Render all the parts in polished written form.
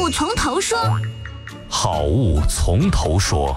物从头说。 好物从头说。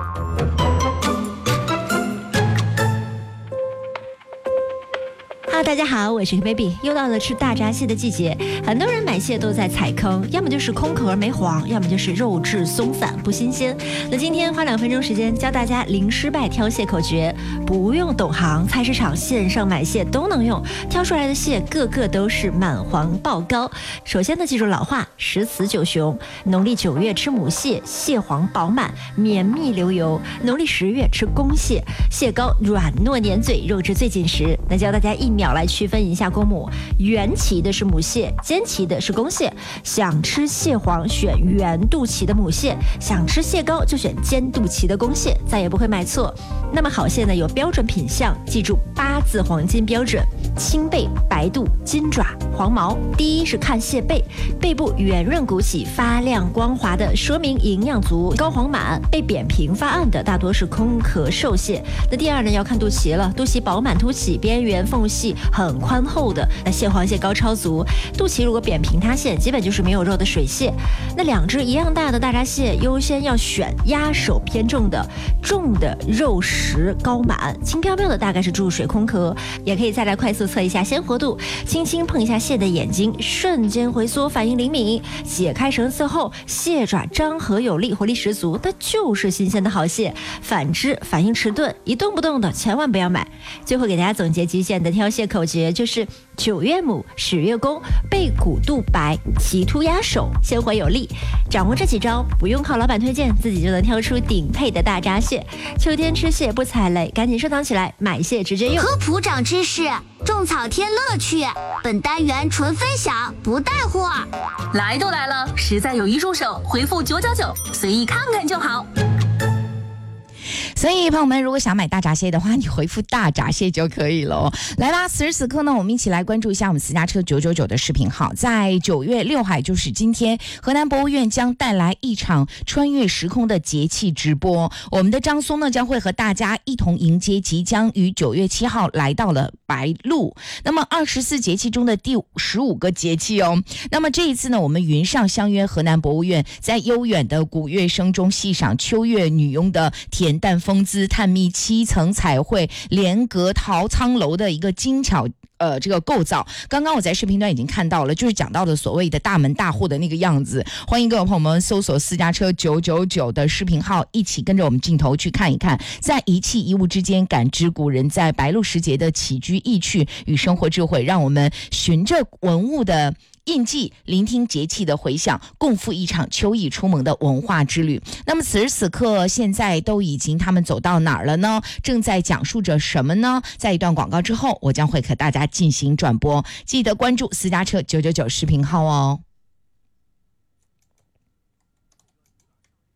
大家好，我是 baby， 又到了吃大闸蟹的季节，很多人买蟹都在踩坑，要么就是空壳没黄，要么就是肉质松散不新鲜。那今天花2分钟时间教大家零失败挑蟹口诀，不用懂行，菜市场线上买蟹都能用，挑出来的蟹个个都是满黄爆膏。首先呢，记住老话，十死九雄。农历9月吃母蟹，蟹黄饱满，绵密流油；农历10月吃公蟹，蟹膏软糯粘嘴，肉质最紧实。那教大家1秒来区分一下公母，圆鳍的是母蟹，尖鳍的是公蟹。想吃蟹黄选圆肚鳍的母蟹，想吃蟹膏就选尖肚鳍的公蟹，再也不会买错。那么好蟹呢有标准品相，记住8字黄金标准：青背、白肚、金爪、黄毛。第一是看蟹背，背部圆润鼓起、发亮光滑的，说明营养足、膏黄满；背扁平发暗的，大多是空壳瘦蟹。那第二呢要看肚脐了，肚脐饱满凸起，边缘缝隙很宽厚的，那蟹黄蟹膏超足。肚脐如果扁平塌陷，基本就是没有肉的水蟹。那2只一样大的大闸蟹，优先要选压手偏重的，重的肉实膏满，轻飘飘的大概是注水空壳。也可以再来快速测一下鲜活度，轻轻碰一下蟹的眼睛，瞬间回缩，反应灵敏。解开绳刺后，蟹爪张合有力，活力十足，那就是新鲜的好蟹。反之，反应迟钝，一动不动的，千万不要买。最后给大家总结极简的挑蟹口诀，就是9月母，10月公，背骨肚白，鳍突压手，鲜活有力。掌握这几招，不用靠老板推荐，自己就能挑出顶配的大闸蟹。秋天吃蟹不踩雷，赶紧收藏起来，买蟹直接用。 科普长知识，种草添乐趣。本单元纯分享，不带货。 来都来了，实在有一入手，回复999，随意看看就好。 所以朋友们，如果想买大闸蟹的话，你回复大闸蟹就可以了。来吧，此时此刻呢，我们一起来关注一下我们私家车999的视频号。在9月6号，就是今天，河南博物院将带来一场穿越时空的节气直播。我们的张松呢，将会和大家一同迎接即将于9月7号来到了白露。那么24节气中的第15个节气哦。那么这一次呢，我们云上相约河南博物院，在悠远的古乐声中细赏秋月女佣的恬淡风姿，探秘7层彩绘连阁陶仓楼的一个精巧这个构造。刚刚我在视频端已经看到了，就是讲到的所谓的大门大户的那个样子。欢迎各位朋友们搜索私家车999的视频号，一起跟着我们镜头去看一看，在一器一物之间感知古人在白露时节的起居意趣与生活智慧，让我们循着文物的印记，聆听节气的回响，共赴一场秋意初萌的文化之旅。那么此时此刻，现在都已经他们走到哪儿了呢？正在讲述着什么呢？在一段广告之后，我将会和大家进行转播，记得关注私家车999视频号哦。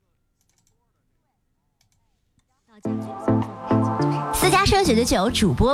私家车999主播